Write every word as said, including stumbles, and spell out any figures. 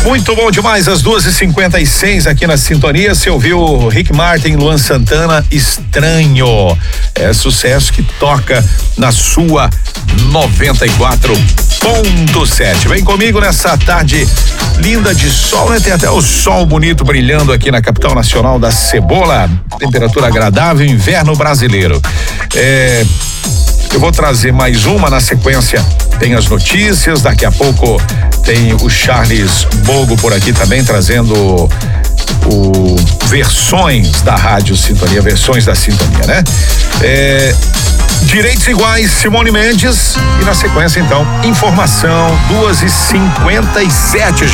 Muito bom demais, às duas e cinquenta e seis aqui na sintonia. Você ouviu Rick Martin, Luan Santana, Estranho. É sucesso que toca na sua noventa e quatro ponto sete. Vem comigo nessa tarde linda de sol, né? Tem até o sol bonito brilhando aqui na capital nacional da cebola. Temperatura agradável, inverno brasileiro. É. Eu vou trazer mais uma na sequência. Tem as notícias, daqui a pouco tem o Charles Bogo por aqui também trazendo o versões da Rádio Sintonia, versões da Sintonia, né? É, direitos iguais, Simone Mendes, e na sequência então informação, duas e cinquenta e sete.